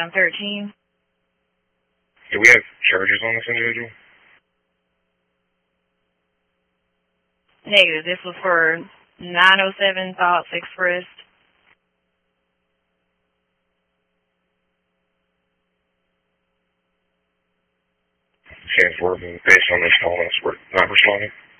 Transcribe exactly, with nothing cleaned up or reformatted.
Adam thirteen. Do we have charges on this individual? Negative. This was for nine oh seven Thoughts Expressed. Stands for based on this call, we're not responding.